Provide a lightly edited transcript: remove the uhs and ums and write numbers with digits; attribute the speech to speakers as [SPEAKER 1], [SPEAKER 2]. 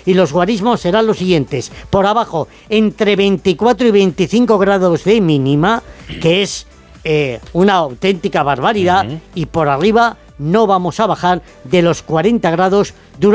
[SPEAKER 1] y los guarismos serán los siguientes. Por abajo, entre 24 y 25 grados de mínima, que es una auténtica barbaridad, y por arriba no vamos a bajar de los 40 grados durante